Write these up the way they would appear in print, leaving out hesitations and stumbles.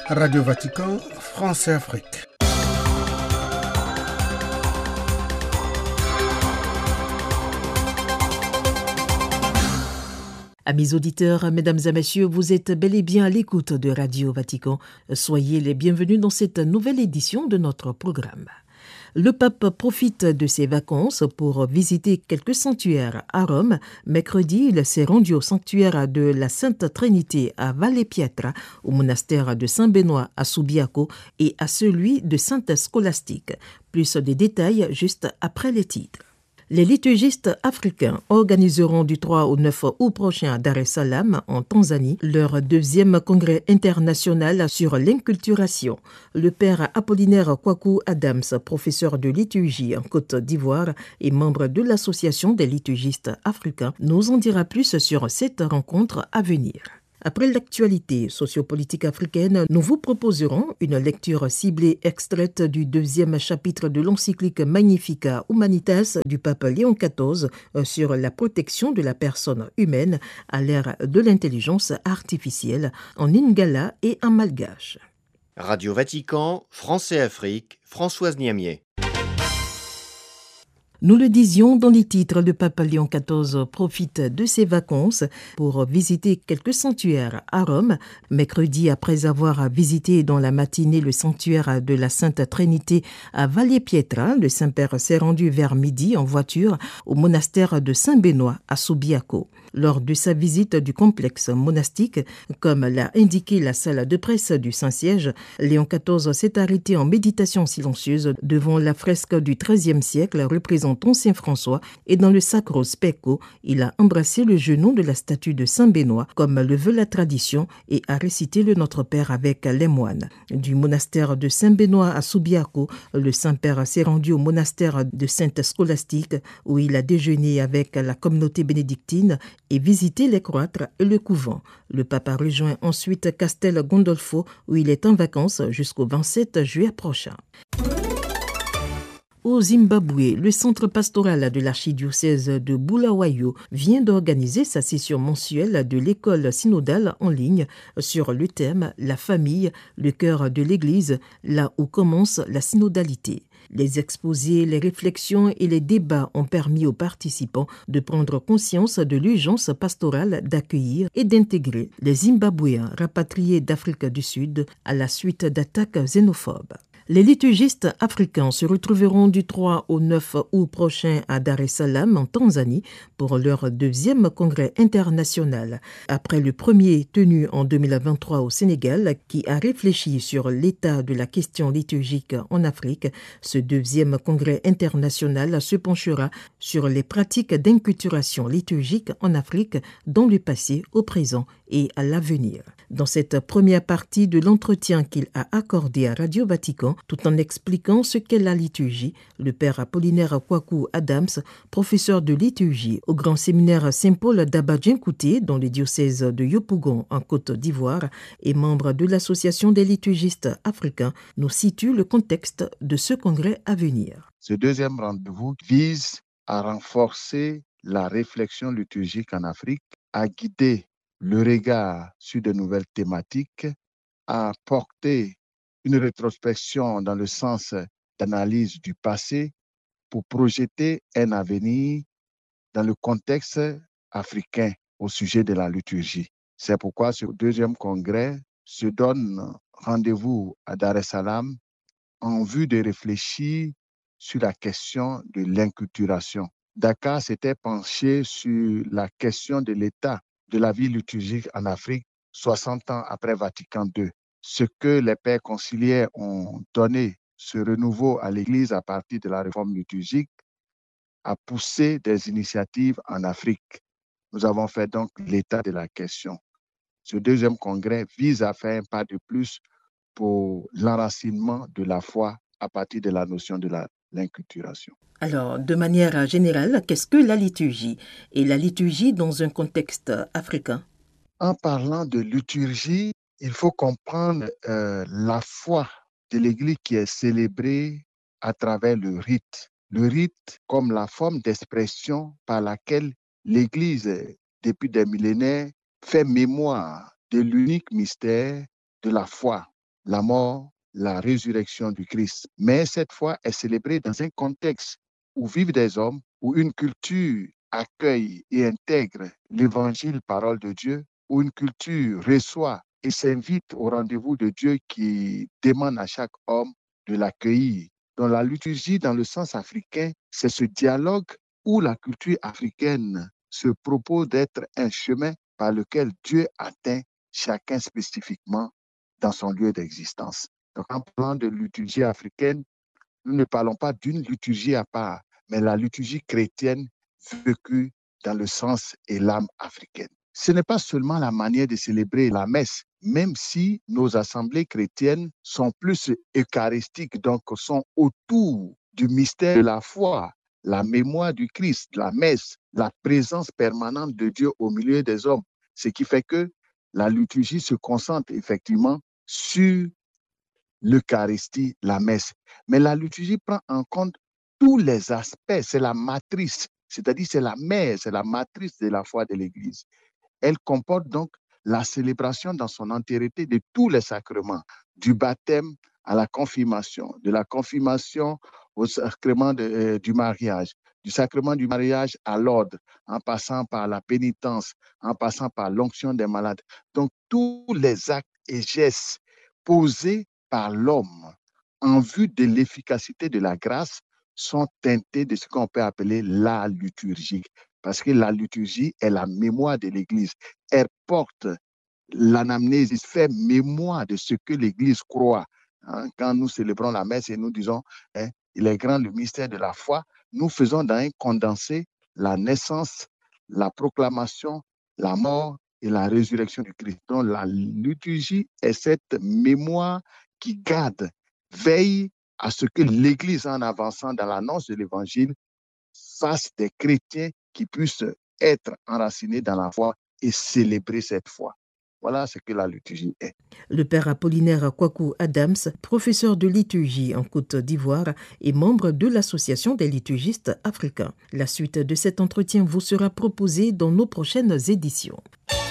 Radio Vatican, France et Afrique. Amis auditeurs, mesdames et messieurs, vous êtes bel et bien à l'écoute de Radio Vatican. Soyez les bienvenus dans cette nouvelle édition de notre programme. Le pape profite de ses vacances pour visiter quelques sanctuaires à Rome. Mercredi, il s'est rendu au sanctuaire de la Sainte Trinité à Valle Pietra, au monastère de Saint-Benoît à Subiaco et à celui de Sainte Scolastique. Plus de détails juste après les titres. Les liturgistes africains organiseront du 3 au 9 août prochain à Dar es Salaam, en Tanzanie, leur deuxième congrès international sur l'inculturation. Le père Apollinaire Kwaku Adams, professeur de liturgie en Côte d'Ivoire et membre de l'Association des liturgistes africains, nous en dira plus sur cette rencontre à venir. Après l'actualité sociopolitique africaine, nous vous proposerons une lecture ciblée extraite du deuxième chapitre de l'encyclique Magnificat Humanitas du pape Léon XIV sur la protection de la personne humaine à l'ère de l'intelligence artificielle en lingala et en malgache. Radio Vatican, France et Afrique, Françoise Niamier. Nous le disions dans les titres, le pape Léon XIV profite de ses vacances pour visiter quelques sanctuaires à Rome. Mercredi, après avoir visité dans la matinée le sanctuaire de la Sainte Trinité à Valle Pietra, le Saint-Père s'est rendu vers midi en voiture au monastère de Saint-Benoît à Subiaco. Lors de sa visite du complexe monastique, comme l'a indiqué la salle de presse du Saint-Siège, Léon XIV s'est arrêté en méditation silencieuse devant la fresque du XIIIe siècle représentant Saint François et dans le Sacro Specco, il a embrassé le genou de la statue de Saint-Benoît comme le veut la tradition et a récité le Notre Père avec les moines. Du monastère de Saint-Benoît à Subiaco, le Saint-Père s'est rendu au monastère de Sainte Scolastique où il a déjeuné avec la communauté bénédictine et visité les cloîtres et le couvent. Le pape a rejoint ensuite Castel Gandolfo où il est en vacances jusqu'au 27 juillet prochain. Au Zimbabwe, le centre pastoral de l'archidiocèse de Bulawayo vient d'organiser sa session mensuelle de l'école synodale en ligne sur le thème « La famille, le cœur de l'Église, là où commence la synodalité ». Les exposés, les réflexions et les débats ont permis aux participants de prendre conscience de l'urgence pastorale d'accueillir et d'intégrer les Zimbabwéens rapatriés d'Afrique du Sud à la suite d'attaques xénophobes. Les liturgistes africains se retrouveront du 3 au 9 août prochain à Dar es Salaam, en Tanzanie, pour leur deuxième congrès international. Après le premier tenu en 2023 au Sénégal, qui a réfléchi sur l'état de la question liturgique en Afrique, ce deuxième congrès international se penchera sur les pratiques d'inculturation liturgique en Afrique dans le passé, au présent et à l'avenir. Dans cette première partie de l'entretien qu'il a accordé à Radio Vatican, tout en expliquant ce qu'est la liturgie, le père Apollinaire Kwaku Adams, professeur de liturgie au grand séminaire Saint-Paul d'Abadjinkouté dans le diocèse de Yopougon en Côte d'Ivoire et membre de l'Association des liturgistes africains, nous situe le contexte de ce congrès à venir. Ce deuxième rendez-vous vise à renforcer la réflexion liturgique en Afrique, à guider le regard sur de nouvelles thématiques, à porter une rétrospection dans le sens d'analyse du passé pour projeter un avenir dans le contexte africain au sujet de la liturgie. C'est pourquoi ce deuxième congrès se donne rendez-vous à Dar es Salaam en vue de réfléchir sur la question de l'inculturation. Dakar s'était penché sur la question de l'état de la vie liturgique en Afrique 60 ans après Vatican II. Ce que les pères conciliaires ont donné, ce renouveau à l'Église à partir de la réforme liturgique, a poussé des initiatives en Afrique. Nous avons fait donc l'état de la question. Ce deuxième congrès vise à faire un pas de plus pour l'enracinement de la foi à partir de la notion de l'inculturation. Alors, de manière générale, qu'est-ce que la liturgie? Et la liturgie dans un contexte africain? En parlant de liturgie, il faut comprendre la foi de l'Église qui est célébrée à travers le rite. Le rite comme la forme d'expression par laquelle l'Église, depuis des millénaires, fait mémoire de l'unique mystère de la foi la mort, la résurrection du Christ. Mais cette fois est célébrée dans un contexte où vivent des hommes, où une culture accueille et intègre l'évangile, parole de Dieu, où une culture reçoit et s'invite au rendez-vous de Dieu qui demande à chaque homme de l'accueillir. Dans la liturgie, dans le sens africain, c'est ce dialogue où la culture africaine se propose d'être un chemin par lequel Dieu atteint chacun spécifiquement dans son lieu d'existence. Donc, en parlant de liturgie africaine, nous ne parlons pas d'une liturgie à part, mais la liturgie chrétienne vécue dans le sens et l'âme africaine. Ce n'est pas seulement la manière de célébrer la messe, même si nos assemblées chrétiennes sont plus eucharistiques, donc sont autour du mystère de la foi, la mémoire du Christ, la messe, la présence permanente de Dieu au milieu des hommes, ce qui fait que la liturgie se concentre effectivement sur l'Eucharistie, la messe. Mais la liturgie prend en compte tous les aspects, c'est la matrice, c'est-à-dire c'est la mère, c'est la matrice de la foi de l'Église. Elle comporte donc la célébration dans son entièreté de tous les sacrements, du baptême à la confirmation, de la confirmation au sacrement du mariage, du sacrement du mariage à l'ordre, en passant par la pénitence, en passant par l'onction des malades. Donc tous les actes et gestes posés par l'homme en vue de l'efficacité de la grâce sont teintés de ce qu'on peut appeler la liturgie. Parce que la liturgie est la mémoire de l'Église. Elle porte l'anamnèse, fait mémoire de ce que l'Église croit. Quand nous célébrons la messe et nous disons, il est grand le mystère de la foi, nous faisons dans un condensé la naissance, la proclamation, la mort et la résurrection du Christ. Donc la liturgie est cette mémoire qui garde, veille à ce que l'Église, en avançant dans l'annonce de l'Évangile, fasse des chrétiens qui puissent être enracinés dans la foi et célébrer cette foi. Voilà ce que la liturgie est. Le père Apollinaire Kwaku Adams, professeur de liturgie en Côte d'Ivoire et membre de l'Association des liturgistes africains. La suite de cet entretien vous sera proposée dans nos prochaines éditions.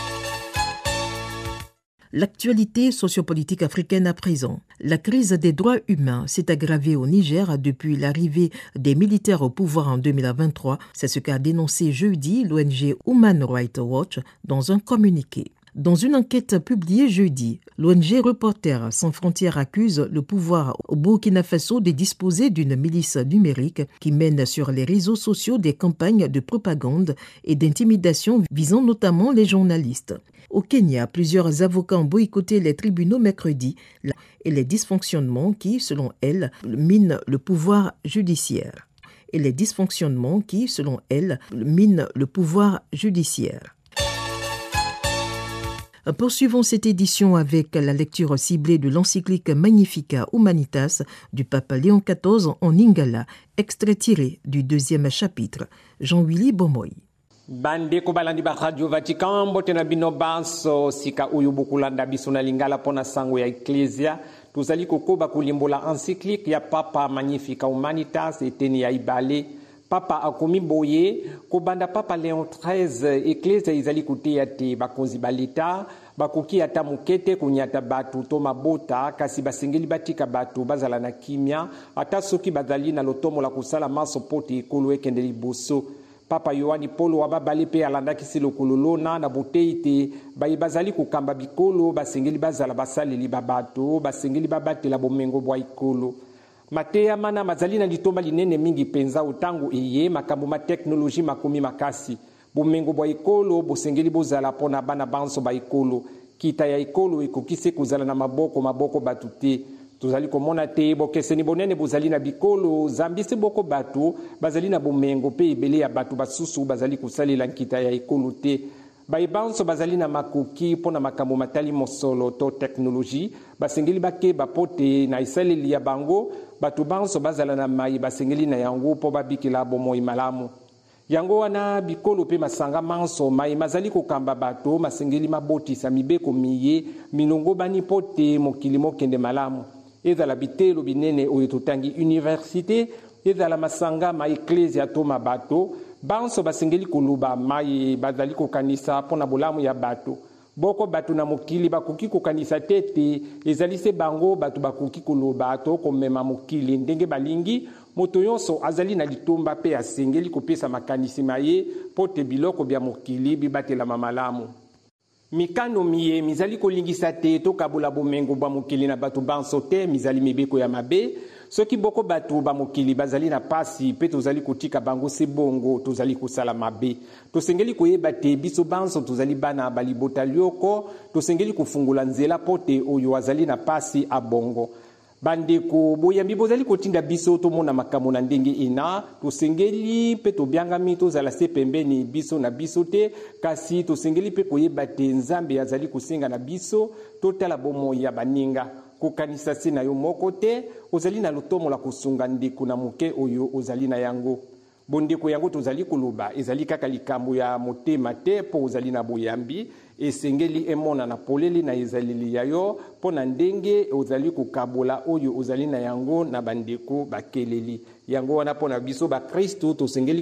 L'actualité sociopolitique africaine à présent. La crise des droits humains s'est aggravée au Niger depuis l'arrivée des militaires au pouvoir en 2023. C'est ce qu'a dénoncé jeudi l'ONG Human Rights Watch dans un communiqué. Dans une enquête publiée jeudi, l'ONG Reporters sans frontières accuse le pouvoir au Burkina Faso de disposer d'une milice numérique qui mène sur les réseaux sociaux des campagnes de propagande et d'intimidation visant notamment les journalistes. Au Kenya, plusieurs avocats ont boycotté les tribunaux mercredi et les dysfonctionnements qui, selon elles, minent le pouvoir judiciaire. Poursuivons cette édition avec la lecture ciblée de l'encyclique Magnificat Humanitas du pape Léon XIV en Lingala, extrait tiré du 2e chapitre. Jean-Willy Bomoy. Bande ko balandi ba Radio Vatican bote na bino banso sika uyu bukulanda biso na Lingala pona sango ya Ecclesia tuzali kokoba kulimbola encyclique ya Papa Magnificat Humanitas eteni ya ibale Papa akomi boye kobanda Papa Léon XIII Ecclesia izali kutia te bakonzi balita bakoki ata mukete kunyata batu to mabota kasi basengeli batika batu bazala na kimia ata soki bazali na lotomo la kusala maso poti ekolo ekende liboso. Papa Yohani Polo wababali pe alandakisi lokololona na boteite bayi bazali kukamba bikolo basengeli bazala basaleli babato basengeli babatela bomengo bwa ikolo. Mateya mana mazali na litomba linene mingi penza utangu eye makambo ma teknoloji makomi makasi. Bomengo bwa ikolo bosengeli bozala pona bana banso ba ikolo. Kita ya ikolo ekokise kuzala na maboko batute. Tuzali komona te bokeseni bonene bozali na bikolo zambisi boko batu bazali na bomengo pe ebele ya batu basusu bazali kusalela nkita ya ikolo te. Baibanso bazali na makoki pona makambo matali mosolo to teknoloji basengeli bake bapote na isaleli ya bango batu banso bazala na mai basengeli na yango po babikila bomoi malamu. Yango wana bikolo pe masanga manso mai mazali kokamba bato masengeli mabotisa mibeko miye milongo bani pote mokili mokende malamu. Ezala bitelo binene oyo totangi université ezala masanga ma ecclesia to mabato banso basengeli koluba mai bazali kokanisa pona bolamu ya bato boko batu na mokili bakoki kokanisa tete ezali se bango batu bakoki koloba to komema mokili ndenge balingi. Moto yonso azali na litomba pe asengeli kopesa makanisi maye pote biloko bya mokili bibatela mamalamu. Mikano miye mizali kolingisa te to kabola bomengo ba mokili na batu banso te mizali mibeko ya mabe. Soki boko batu ba mokili bazali na pasi pe tozali kotika bango se bongo tozali kosala mabe. Tosengeli koyeba te biso banso tozali bana balibota lioko tosengeli kufungula nzela pote oyo azali na pasi abongo. Bandeko boyambi bozali kotinda biso to mona makamo na ndenge ina tosengeli pe tobiangami tozala se pembeni biso na biso te kasi tosengeli pe koyeba te Nzambe azali kosenga na biso totala bomo ya baninga kokanisa se na yo moko te ozali na lotomo la kosunga ndeko na moke oyo ozali na yango. Bondeko yango tozali koloba ezali kaka likambo ya motema te po ozali na boyambi esengeli emona na poleli na ezaleli ya yo po na ndenge ozali kokabola oyo ozali na yango na bandeko bakeleli yango wana po na biso ba Kristo tosengeli